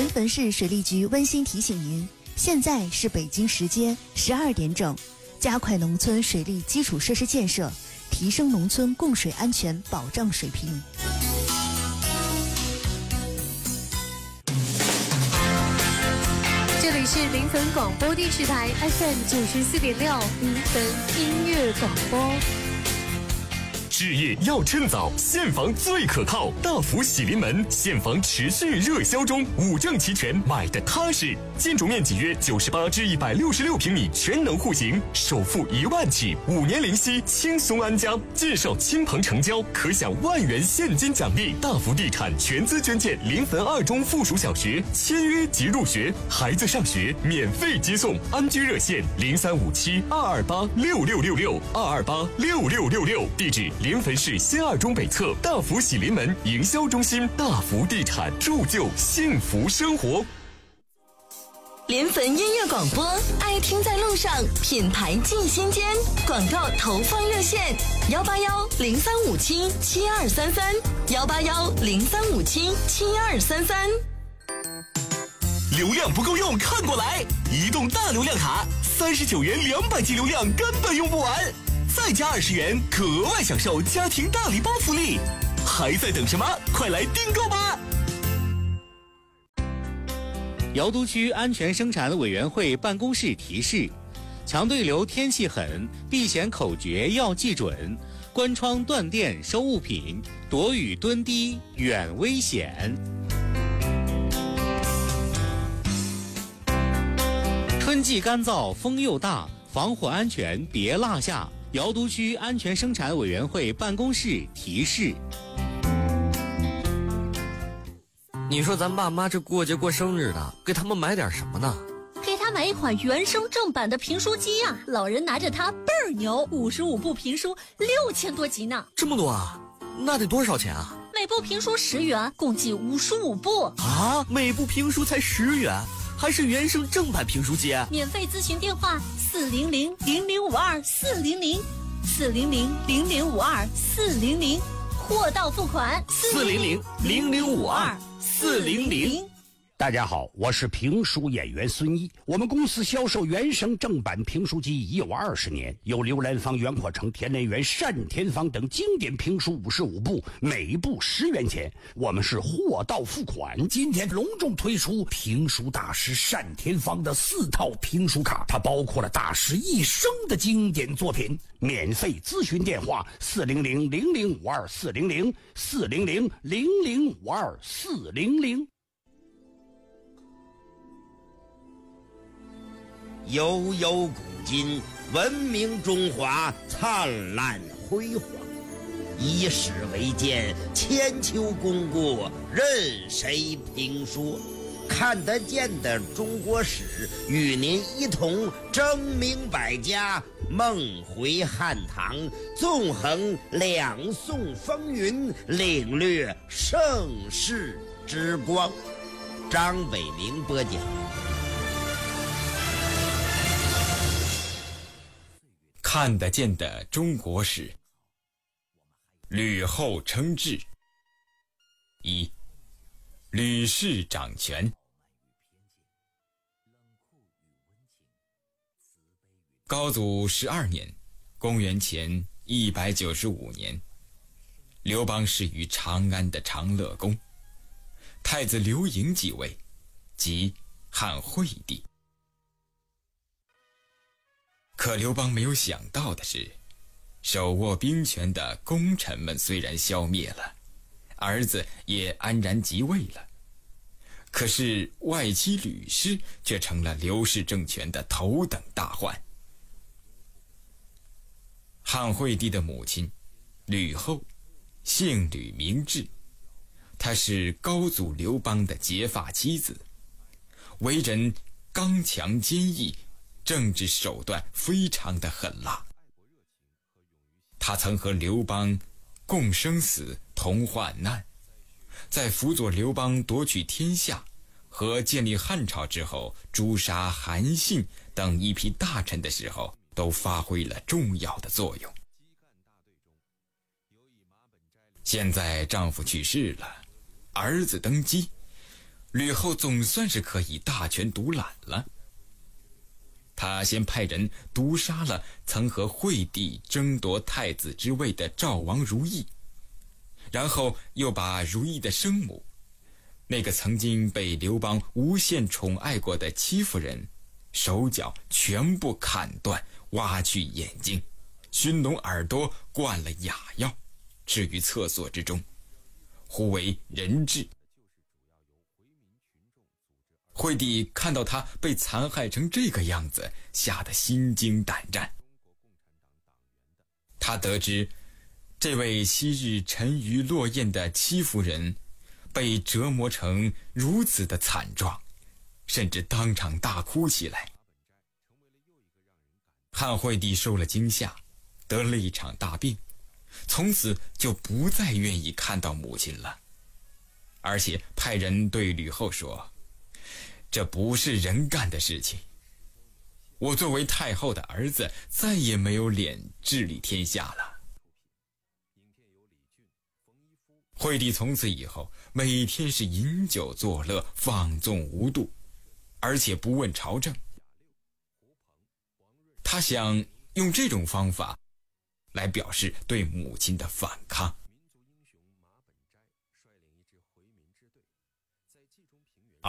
临汾市水利局温馨提醒您，现在是北京时间12点整，加快农村水利基础设施建设，提升农村供水安全保障水平。 这里是临汾广播电视台 FM94.6临汾音乐广播。 置业要趁早，现房最可靠。大福喜临门现房持续热销中，5证齐全，买的踏实。建筑面积约98至166平米，全能户型，首付1万起，5年零息，轻松安家。介绍亲朋成交，可享1万元现金奖励。大福地产全资捐建临汾2中附属小学，签约即入学，孩子上学免费接送。安居热线035722826666，2286666，地址临汾市先2中北侧大福喜临门营销中心。大福地产，铸就幸福生活。 临汾音乐广播，爱听在路上，品牌进心间。广告投放热线：18103577233，18103577233。 流量不够用，看过来！移动大流量卡，39元200G 流量根本用不完，再加20元，可额外享受家庭大礼包福利，还在等什么？快来订购吧！ 瑶都区安全生产委员会办公室提示：强对流天气狠，避险口诀要记准，关窗断电收物品，躲雨蹲低远危险。春季干燥，风又大，防火安全别落下。瑶都区安全生产委员会办公室提示。 你说咱爸妈这过节过生日的，给他们买点什么呢？ 给他买一款原声正版的评书机呀，老人拿着它倍儿牛，55部评书6000多集呢。 这么多啊？那得多少钱啊？ 每部评书10元，共计55部啊！每部评书才10元，还是原声正版评书机？ 免费咨询电话400-0052-400，400-0052-400，货到付款 400-0052-400。 大家好，我是评书演员孙一。我们公司销售原声正版评书机已有20年，有刘兰芳、袁阔成、田连元、单田芳等经典评书55部，每部10元钱。我们是货到付款。今天隆重推出评书大师单田芳的4套评书卡，它包括了大师一生的经典作品。免费咨询电话400-0052-400，400-0052-400。 悠悠古今，文明中华灿烂辉煌。以史为鉴，千秋功过任谁评说？看得见的中国史，与您一同争明百家，梦回汉唐，纵横2宋风云，领略盛世之光。张伟明播讲。 看得见的中国史，吕后称制。1. 吕氏掌权。高祖12年，公元前195年，刘邦逝于长安的长乐宫，太子刘盈继位，即汉惠帝。可刘邦没有想到的是，手握兵权的功臣们虽然消灭了，儿子也安然即位了，可是外戚吕氏却成了刘氏政权的头等大患。汉惠帝的母亲吕后，姓吕名雉，她是高祖刘邦的结发妻子，为人刚强坚毅，政治手段非常的狠辣。他曾和刘邦共生死同患难，在辅佐刘邦夺取天下和建立汉朝之后，诛杀韩信等一批大臣的时候，都发挥了重要的作用。现在丈夫去世了，儿子登基， 吕后总算是可以大权独揽了。他先派人毒杀了曾和惠帝争夺太子之位的赵王如意，然后又把如意的生母，那个曾经被刘邦无限宠爱过的戚夫人，手脚全部砍断，挖去眼睛，熏聋耳朵，灌了哑药，置于厕所之中，呼为人质。惠帝看到他被残害成这个样子，吓得心惊胆战。他得知这位昔日沉鱼落雁的戚夫人被折磨成如此的惨状，甚至当场大哭起来。汉惠帝受了惊吓，得了一场大病，从此就不再愿意看到母亲了，而且派人对吕后说，这不是人干的事情，我作为太后的儿子，再也没有脸治理天下了。惠帝从此以后每天是饮酒作乐，放纵无度，而且不问朝政。他想用这种方法来表示对母亲的反抗。